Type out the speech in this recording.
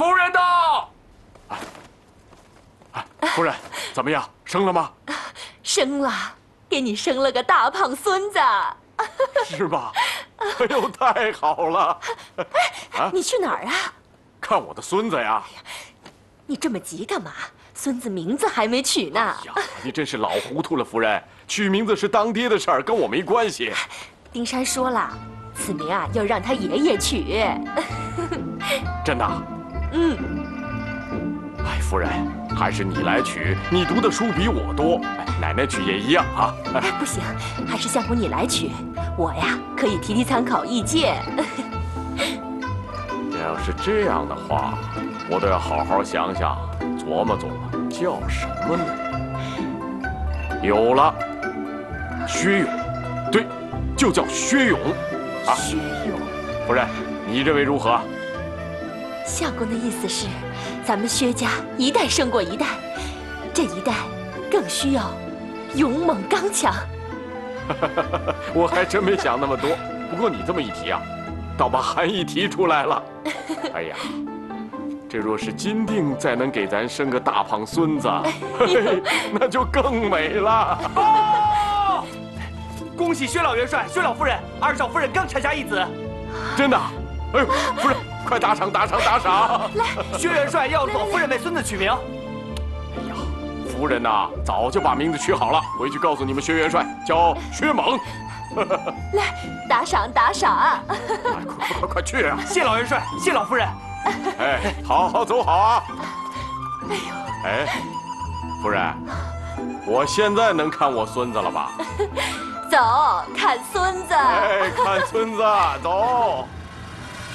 夫人到！夫人，怎么样？生了吗？ 生了，给你生了个大胖孙子。 是吗？哎呦，太好了！ 你去哪儿啊？ 看我的孙子呀！ 你这么急干嘛？孙子名字还没取呢。 哎呀，你真是老糊涂了，夫人。取名字是当爹的事儿，跟我没关系。 丁山说了，此名啊要让他爷爷取。 真的？ 嗯。 哎，夫人，还是你来取，你读的书比我多。奶奶取也一样啊。 不行，还是相公你来取。我呀可以提参考意见。 要是这样的话，我都要好好想想，琢磨琢磨，叫什么呢？有了，薛勇，对，就叫薛勇。 薛勇， 夫人，你认为如何？ 相公的意思是，咱们薛家一代胜过一代，这一代更需要勇猛刚强。 我还真没想那么多，不过你这么一提啊，倒把含义提出来了。哎呀，这若是金锭再能给咱生个大胖孙子，嘿，那就更美了。 哦，恭喜薛老元帅、薛老夫人，二少夫人刚产下一子。 真的？哎呦，夫人，快打赏打赏打赏！ 来， 薛元帅要左夫人为孙子取名。 哎呀，夫人呐，早就把名字取好了，回去告诉你们薛元帅，叫薛猛。 来，打赏打赏！ 快去啊！ 谢老元帅，谢老夫人。 哎，好好走好啊！ 哎呦， 哎，夫人，我现在能看我孙子了吧？ 走，看孙子。 哎，看孙子，走。